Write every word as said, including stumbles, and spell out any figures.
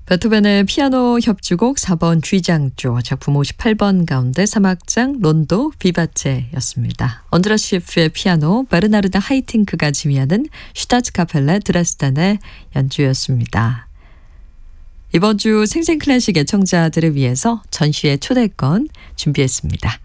베토벤의 피아노 협주곡 사 번 G장조 작품 오십팔 번 가운데 삼 악장 론도 비바체였습니다. 언드라 시프의 피아노, 베르나르드 하이팅크가 지휘하는 슈타츠카펠레 드레스덴의 연주였습니다. 이번 주 생생클래식 애청자들을 위해서 전시회 초대권 준비했습니다.